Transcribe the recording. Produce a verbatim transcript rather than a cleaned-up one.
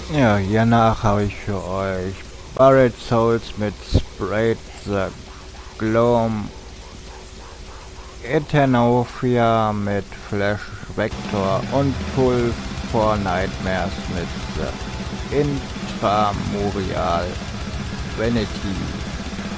Ja, hiernach habe ich für euch Buried Souls mit Sprayed the Gloom, Eternovia mit Flash Vector und Full for Nightmares mit The Intramurial Vanity.